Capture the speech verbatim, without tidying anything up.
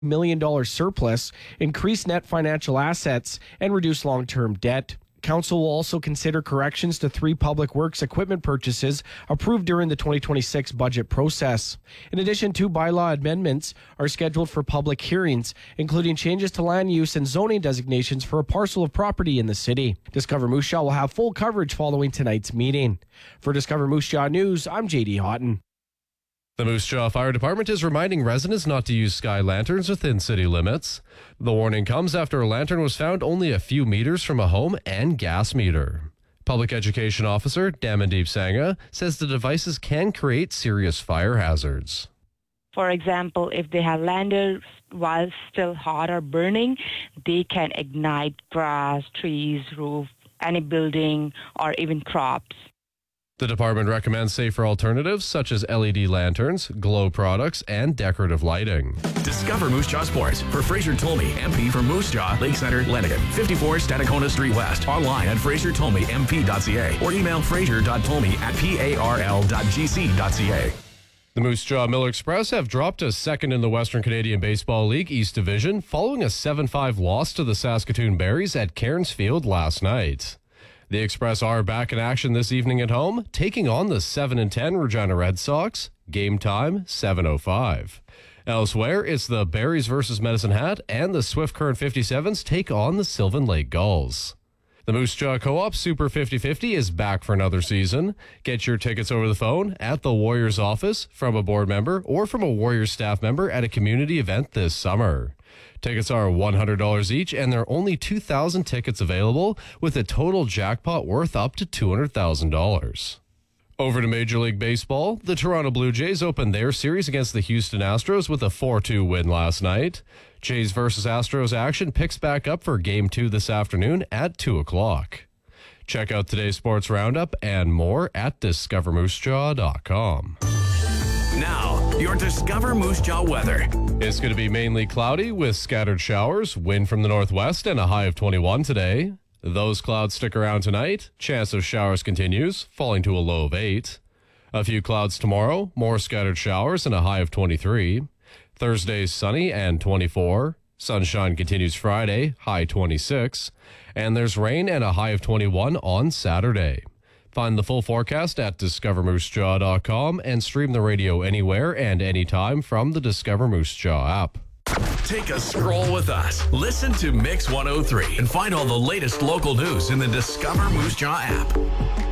million dollars surplus, increase net financial assets, and reduce long-term debt. Council will also consider corrections to three public works equipment purchases approved during the twenty twenty-six budget process. In addition, two bylaw amendments are scheduled for public hearings, including changes to land use and zoning designations for a parcel of property in the city. Discover Moose Jaw will have full coverage following tonight's meeting. For Discover Moose Jaw News, I'm J D Houghton. The Moose Jaw Fire Department is reminding residents not to use sky lanterns within city limits. The warning comes after a lantern was found only a few meters from a home and gas meter. Public Education Officer Damandeep Sangha says the devices can create serious fire hazards. For example, if they have lanterns while still hot or burning, they can ignite grass, trees, roof, any building, or even crops. The department recommends safer alternatives such as L E D lanterns, glow products, and decorative lighting. Discover Moose Jaw Sports for Fraser Tolmie, M P for Moose Jaw, Lake Center, Lenigan, fifty-four Stadacona Street West. Online at fraser tolmie m p dot c a or email fraser dot tolmie at parl dot g c dot c a. The Moose Jaw Miller Express have dropped to second in the Western Canadian Baseball League East Division following a seven five loss to the Saskatoon Berries at Cairns Field last night. The Express are back in action this evening at home, taking on the seven and ten Regina Red Sox. Game time, seven oh five. Elsewhere, it's the Berries versus Medicine Hat, and the Swift Current fifty-sevens take on the Sylvan Lake Gulls. The Moose Jaw Co-op Super fifty fifty is back for another season. Get your tickets over the phone, at the Warriors office, from a board member, or from a Warriors staff member at a community event this summer. Tickets are one hundred dollars each, and there are only two thousand tickets available, with a total jackpot worth up to two hundred thousand dollars. Over to Major League Baseball, the Toronto Blue Jays opened their series against the Houston Astros with a four two win last night. Jays versus Astros action picks back up for Game two this afternoon at two o'clock. Check out today's sports roundup and more at discover moose jaw dot com. Now, your Discover Moose Jaw weather. It's going to be mainly cloudy with scattered showers, wind from the northwest, and a high of twenty-one today. Those clouds stick around tonight. Chance of showers continues, falling to a low of eight. A few clouds tomorrow, more scattered showers, and a high of twenty-three. Thursday's sunny and twenty-four. Sunshine continues Friday, high twenty-six. And there's rain and a high of twenty-one on Saturday. Find the full forecast at discover moose jaw dot com and stream the radio anywhere and anytime from the Discover Moose Jaw app. Take a stroll with us. Listen to Mix one oh three and find all the latest local news in the Discover Moose Jaw app.